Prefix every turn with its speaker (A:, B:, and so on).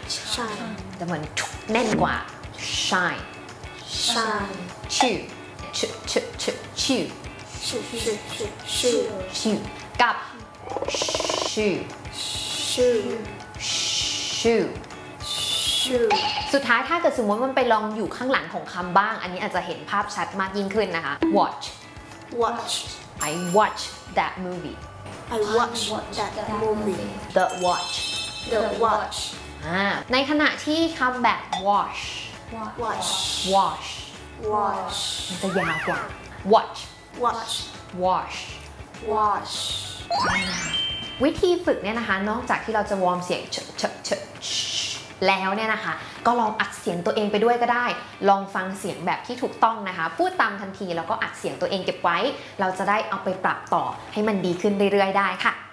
A: shine
B: จะเหมือนแน่นกว่า shine
A: shine
B: chew chew chew กับ shoe shoe สุดท้ายถ้าเกิดสมมติมันไปลองอยู่ข้างหลังของคำบ้างอันนี้อาจจะเห็นภาพชัดมากยิ่งขึ้นนะคะ watch I watch that movie
A: I watch that movie
B: the watch ในขณะที่คำแบบ wash มันจะยาวกว่า watch วิธีฝึกเนี่ยนะคะนอกจากที่เราจะวอร์มเสียงแล้วเนี่ยนะคะก็ลองอัดเสียงตัวเองไปด้วยก็ได้ลองฟังเสียงแบบที่ถูกต้องนะคะพูดตามทันทีแล้วก็อัดเสียงตัวเองเก็บไว้เราจะได้เอาไปปรับต่อให้มันดีขึ้นเรื่อยๆได้ค่ะ